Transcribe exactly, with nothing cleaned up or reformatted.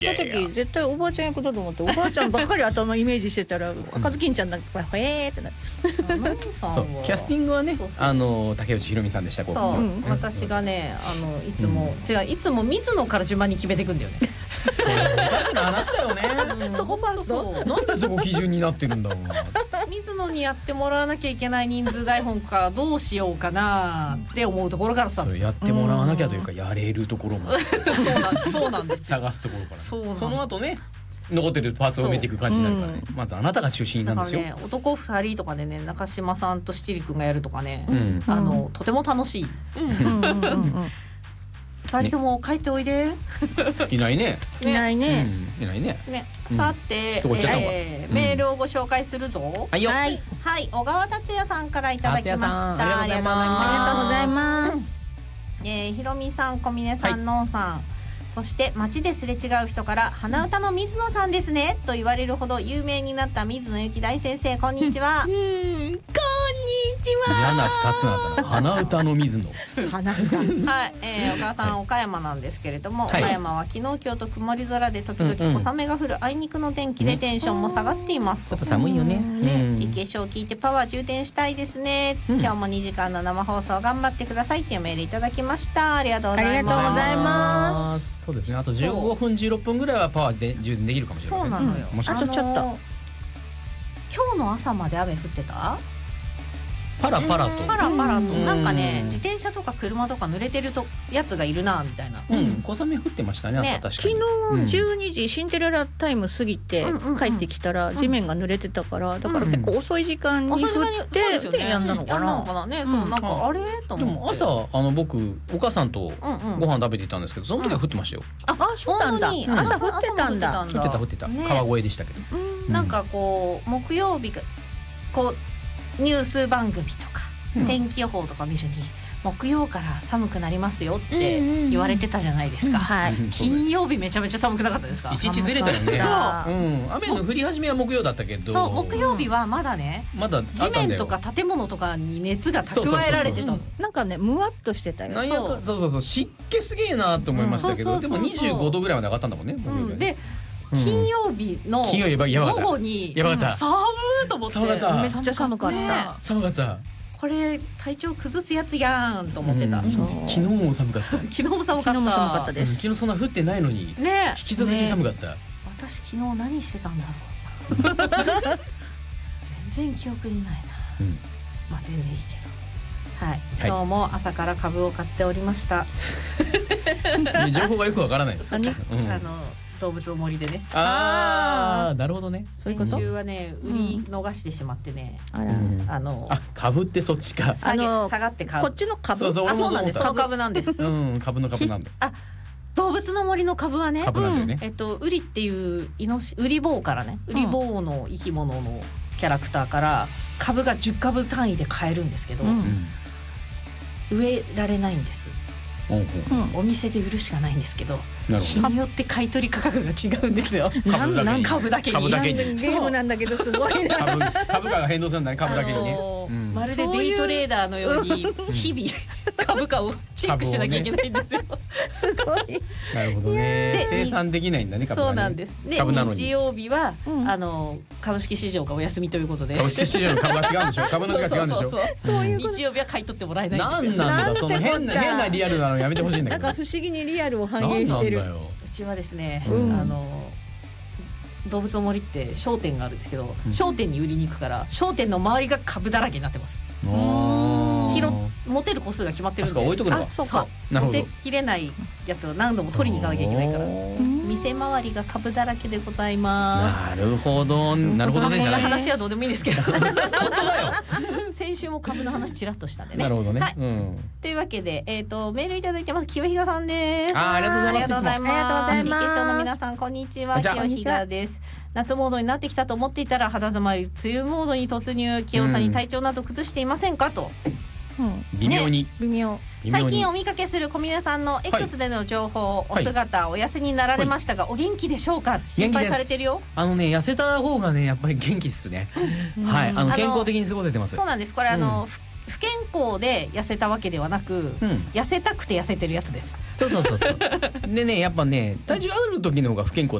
その時絶対おばあちゃん役だと思って、おばあちゃんばっかり頭イメージしてたら赤ずきんちゃんなんかへえってなって、 そうキャスティングはね、あの竹内ひろみさんでした。 そう、私がね、あのいつも違う、いつも水野から順番に決めていくんだよね。 それおかしな話だよね。 そこファーストなんでそこ基準になってるんだろうな。 水野にやってもらわなきゃいけない人数台本かどうしようかなって思うところからスタート。 やってもらわなきゃというか、やれるところもそうなんですよ。 探すところから、その後ね残ってるパーツを埋めていく感じになるからね。まずあなたが中心なんですよ。 だからね、男ふたりとかでね、中島さんと七里くんがやるとかね、あのとても楽しい。二人とも帰っておいで。 いないね。 いないね。 いないね。 ね、さてメールをご紹介するぞ。 はいよ。 はい、小川達也さんからいただきました。 ありがとうございます。 えー、ひろみさん、小峰さん、のんさん、そして街ですれ違う人から鼻歌の水野さんですねと言われるほど有名になった水野ゆき大先生、こんにちは。 うん、こんにちは。 嫌な二つなんだな。鼻歌の水野。 鼻歌。 はい、えー、お母さん、岡山なんですけれども、岡山は昨日今日と曇り空で時々小雨が降るあいにくの天気でテンションも下がっています。 ちょっと寒いよね。 いい化粧聞いてパワー充電したいですね。今日もにじかんの生放送頑張ってくださいっていうメールいただきました。ありがとうございます。 ありがとうございます。 そうですね。あとじゅうごふんじゅうろっぷんぐらいはパワーで充電できるかもしれません。 そうなのよ。 もしかしたらあとちょっと。 今日の朝まで雨降ってた？ パラパラとパラパラと、なんかね、自転車とか車とか濡れてるとやつがいるなみたいな。 うん、小雨降ってましたね、朝確かに。 昨日じゅうにじシンデレラタイム過ぎて帰ってきたら地面が濡れてたから、だから結構遅い時間に降ってやんだのかな。 ね、そう、なんかあれと思って。 でも朝あの僕お母さんとご飯食べていたんですけど、その時は降ってましたよ。 あ、そうなんだ。朝降ってたんだ。 降ってた降ってた。川越でしたけど。 なんかこう木曜日がこうニュース番組とか天気予報とか見るに木曜から寒くなりますよって言われてたじゃないですか。金曜日めちゃめちゃ寒くなかったですか？ 一日ずれたよね。そう、雨の降り始めは木曜だったけど、 そう木曜日はまだね、 まだ地面とか建物とかに熱が蓄えられてたの。 なんかね、むわっとしてたよ。 そうそうそう、湿気すげえなと思いましたけど、でもにじゅうごどぐらいまで上がったんだもんね。 で金曜日の午後に寒ーと思って、 めっちゃ寒かった。 寒かった。 これ体調崩すやつやんと思ってた。 昨日も寒かった。 昨日も寒かったです。昨日そんな降ってないのに引き続き寒かった。 私昨日何してたんだろう。全然記憶にないな。まあ全然いいけど。はい。今日も朝から株を買っておりました。 情報がよくわからないです。あの動物の森でね。 ああ、なるほどね。 先週はね、売り逃してしまってね。あの株ってそっちか。 下がって株。 こっちの株。 そうなんです。その株なんです。 うん、株の株なんだ。 あ、動物の森の株はね。 株なんだよね。 えっとウリっていうイノシウリボウからね、ウリボウの生き物のキャラクターから株がじゅっかぶ単位で買えるんですけど、植えられないんです。お店で売るしかないんですけど、日によって買い取り価格が違うんですよ。株だけに。 ゲームなんだけどすごいな。 株価が変動するんだね、株だけにね。 まるでデイトレーダーのように日々株価をチェックしなきゃいけないんですよ。 すごい。 なるほどね。生産できないんだね、株がね。 そうなんです。で、日曜日はあの株式市場がお休みということで。 株式市場の株が違うんでしょ。株の字が違うんでしょ。 そういう日曜日は買い取ってもらえないんですよ。 なんなんだ、その変な変なリアルなのやめてほしいんだけど。 なんか不思議にリアルを反映してる。 うちはですね、あの動物の森って商店があるんですけど、商店に売りに行くから商店の周りが株だらけになってます。広持てる個数が決まってるんで、 置いとくのか。 そうか。持てきれないやつを何度も取りに行かなきゃいけないから、店周りが株だらけでございます。 なるほど、なるほどね。 そんな話はどうでもいいんですけど。本当だよ。先週も株の話ちらっとしたんでね。 なるほどね。 というわけで、えっとメールいただいてます。清比嘉さんです。 ありがとうございます。 ありがとうございます。ティーケーショーの皆さんこんにちは。清比嘉です。夏モードになってきたと思っていたら肌詰まり梅雨モードに突入。清さんに体調など崩していませんかと。 微妙に。 微妙。 最近お見かけする小峰さんの X での情報、お姿お痩せになられましたが、お元気でしょうか？心配されてるよ。 あのね、痩せた方がねやっぱり元気っすね。はい、あの健康的に過ごせてます。 そうなんです。これあの不健康で痩せたわけではなく、うん、痩せたくて痩せてるやつです。 そうそうそうそうでねやっぱね体重ある時の方が不健康